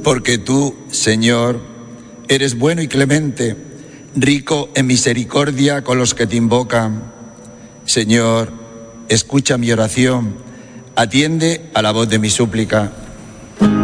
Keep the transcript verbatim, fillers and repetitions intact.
Porque tú, Señor, eres bueno y clemente, rico en misericordia con los que te invocan. Señor, escucha mi oración, atiende a la voz de mi súplica.